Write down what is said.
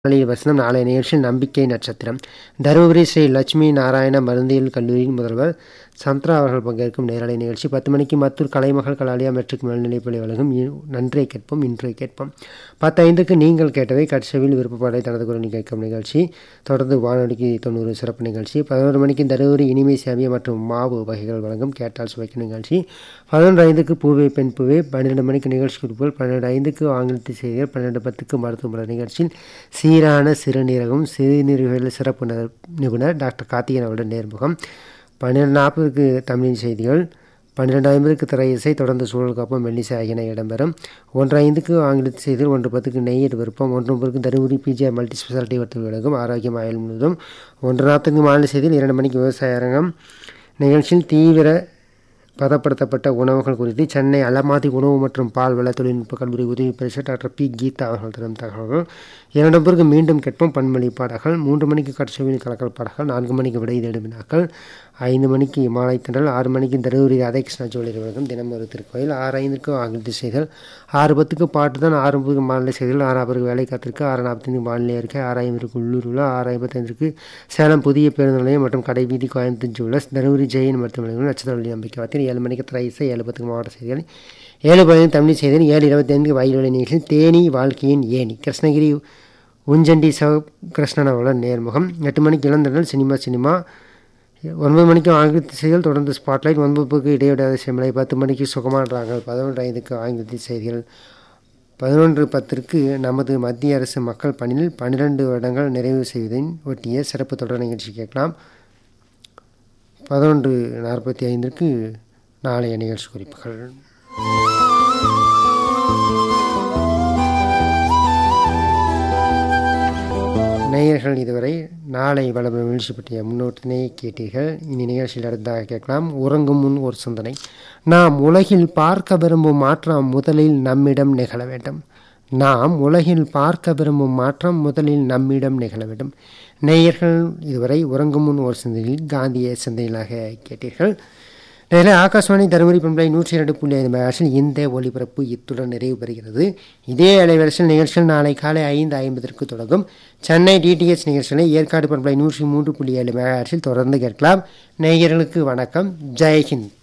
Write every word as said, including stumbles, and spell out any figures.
நாளைய வசனம் நாளைய நிகழ்ச்சியில் நம்பிக்கை நட்சத்திரம். தருமபுரி ஸ்ரீ லட்சுமி நாராயண மருந்தியல் கல்லூரியின் முதல்வர் சந்திரா அவர்கள் பங்கேற்கும் நேரலை நிகழ்ச்சி. பத்து மணிக்கு மத்தூர் கலைமகள் கலாலயா மெட்ரிக் மேல்நிலைப்பள்ளி வழங்கும் நன்றை கேட்போம் இன்றை கேட்போம். பத்து ஐந்துக்கு நீங்கள் கேட்டவை கட்சவில் விருப்பப்பாடை தனது குரல் கேட்கும் நிகழ்ச்சி. தொடர்ந்து வானொலிக்கு தொண்ணூறு சிறப்பு நிகழ்ச்சி. பதினோரு மணிக்கு தருமபுரி இனிமை சேமிய மற்றும் மாவு வகைகள் வழங்கும் கேட்டால் சுவைக்கும் நிகழ்ச்சி. பதினொன்று ஐந்துக்கு பூவே பெண் பூவே. பன்னிரெண்டு மணிக்கு நிகழ்ச்சி குறிப்புகள். பன்னிரெண்டு ஐந்துக்கு ஆங்கிலத்தில் செய்திகள். பன்னிரெண்டு பத்துக்கு மருத்துவமனை நிகழ்ச்சியில் சீரான சிறுநீரகம் சிறுநீரகவியல் சிறப்பு நிபுணர் டாக்டர் கார்த்திகேயன் அவருடன் நேர்முகம். பன்னிரெண்டு நாற்பதுக்கு தமிழின் செய்திகள். பன்னிரெண்டு ஐம்பதுக்கு திரை இசை. தொடர்ந்து சூழல் காப்பம் மெல்லிசை ஆகியன இடம்பெறும். ஒன்று ஐந்துக்கு ஆங்கிலத்தில் செய்திகள். ஒன்று பத்துக்கு நெய்யர் விருப்பம். ஒன்று ஒன்பதுக்கு தருமபுரி பிஜிஆர் மல்டி ஸ்பெஷாலிட்டி வர்த்தக விலகும் ஆரோக்கியம் ஆயுள் முழுவதும். ஒன்று நாற்பதுக்கு மாநில செய்தியில். இரண்டு மணிக்கு விவசாய அரங்கம் நிகழ்ச்சியில் தீவிர பதப்படுத்தப்பட்ட உணவுகள் குறித்து சென்னை அலமாதி உணவு மற்றும் பால் வள தொழில்நுட்ப கல்லூரி உதவி பரிசு டாக்டர் பி கீதா அவர்கள் தரும் தகவல்கள். இரண்டு பேருக்கு மீண்டும் கேட்போம் பன்மொழி பாடல்கள். மூன்று மணிக்கு கட்சவியில் கலக்கல் பாடல்கள். நான்கு மணிக்கு விடை தேடும் வினாக்கள். ஐந்து மணிக்கு மாலை திண்டல். ஆறு மணிக்கு தருமபுரி ராதாகிருஷ்ணா ஜுவல்லரி வழங்கும் தினம் ஒரு திருக்கோயில். ஆறு ஐந்துக்கு ஆங்கிலத்தில் செய்திகள். ஆறு பத்துக்கு பாட்டு தான். ஆறு முப்பதுக்கு மாநில செய்திகள். ஆறு நாற்பதுக்கு வேலை காத்திருக்கு. ஆறு நாற்பத்தைந்து மாநில அறிக்கை. ஆறு ஐம்பதுக்கு உள்ளூர் உள்ள. ஆறு ஐம்பத்தைந்துக்கு சேலம் புதிய பேருந்து நிலையம் மற்றும் கடை வீதி கோயம்புத்தூர் ஜுவல்லர்ஸ் தருமபுரி ஜெயின் மருத்துவமனைகள் நட்சத்திர நம்பிக்கை வார்த்தை. ஏழு மணிக்கு திரை இசை. ஏழு பத்துக்கு மாவட்ட செய்திகள். ஏழு பதினைந்து தமிழ் செய்திகள். ஏழு இருபத்தி ஐந்துக்கு வயல்வெளி நிகழ்ச்சியில் தேனி வாழ்க்கையின் ஏணி கிருஷ்ணகிரி உஞ்சண்டி சவ கிருஷ்ணன் அவர்களுடன் நேர்முகம். எட்டு மணிக்கு இளந்தடல் சினிமா சினிமா. ஒன்பது மணிக்கு ஆங்கிலத்தில் செய்திகள். தொடர்ந்து ஸ்பாட்லைட். ஒன்பதுக்கு இடைவிடாத செம்மலை. பத்து மணிக்கு சுகமானறாங்க. பதினொன்று ஐந்துக்கு ஆங்கிலத்தில் செய்திகள். பதினொன்று பத்திற்கு நமது மத்திய அரசு மக்கள் பணியில் பன்னிரெண்டு வருடங்கள் நிறைவு செய்வதின் ஒட்டிய சிறப்பு தொடர் நிகழ்ச்சி கேட்கலாம். பதினொன்று நாற்பத்தி ஐந்திற்கு நாளைய நிகழ்ச்சி குறிப்புகள். நேயர்கள் இதுவரை நாளை வளர்ப்பு நிகழ்ச்சி பற்றிய முன்னோட்டினை கேட்டீர்கள். இனி நிகழ்ச்சியில் அடுத்ததாக கேட்கலாம் உறங்கும் முன் ஒரு சிந்தனை. நாம் உலகில் பார்க்க விரும்பும் மாற்றம் முதலில் நம்மிடம் நிகழ வேண்டும். நாம் உலகில் பார்க்க விரும்பும் மாற்றம் முதலில் நம்மிடம் நிகழ வேண்டும். நேயர்கள் இதுவரை உறங்கும் முன் ஒரு சிந்தனையில் காந்திய சிந்தனைகளாக கேட்டீர்கள். நேரில் ஆகாசவாணி தருமபுரி பண்பலை நூற்றி இரண்டு புள்ளி ஐந்து மெகாஹெர்ட்ஸில் இந்த ஒலிபரப்பு இத்துடன் நிறைவு பெறுகிறது. இதே அலைவரிசையில் நிகழ்ச்சிகள் நாளை காலை ஐந்து ஐம்பதற்கு தொடங்கும். சென்னை டிடிஎச் நிகழ்ச்சிகளை ஏற்காடு பண்பலை நூற்றி மூன்று புள்ளி ஏழு மெகாஹெர்ட்ஸில் தொடர்ந்து கேட்கலாம். நேயர்களுக்கு வணக்கம். ஜெய்ஹிந்த்.